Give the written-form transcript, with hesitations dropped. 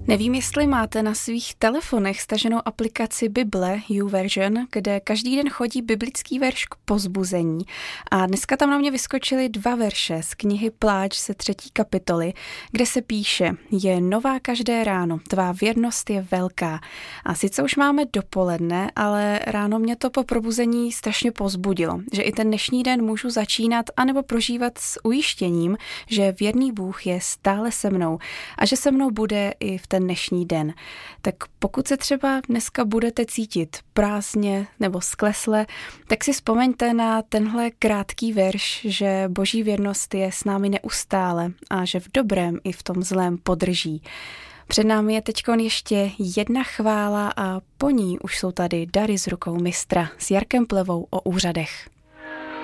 Nevím, jestli máte na svých telefonech staženou aplikaci Bible YouVersion, kde každý den chodí biblický verš k povzbuzení. A dneska tam na mě vyskočily 2 verše z knihy Pláč ze 3. kapitoly, kde se píše: Je nová každé ráno, tvá věrnost je velká. A sice už máme dopoledne, ale ráno mě to po probuzení strašně povzbudilo, že i ten dnešní den můžu začínat anebo prožívat s ujištěním, že věrný Bůh je stále se mnou a že se mnou bude i v ten dnešní den. Tak pokud se třeba dneska budete cítit prázdně nebo sklesle, tak si vzpomeňte na tenhle krátký verš, že Boží věrnost je s námi neustále a že v dobrém i v tom zlém podrží. Před námi je teďkon ještě jedna chvála a po ní už jsou tady dary z rukou mistra s Jarkem Plevou o úřadech.